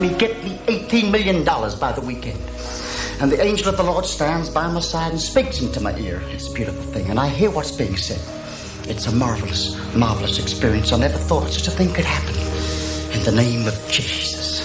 me get me $18 million by the weekend. And the angel of the Lord stands by my side and speaks into my ear. It's a beautiful thing, and I hear what's being said. It's a marvelous, marvelous experience. I never thought such a thing could happen. In the name of Jesus.